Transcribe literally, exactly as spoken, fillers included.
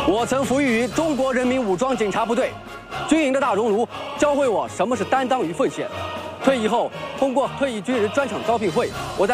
我曾服役于中国人民武装警察部队，军营的大熔炉教会我什么是担当与奉献。退役后，通过退役军人专场招聘会，我在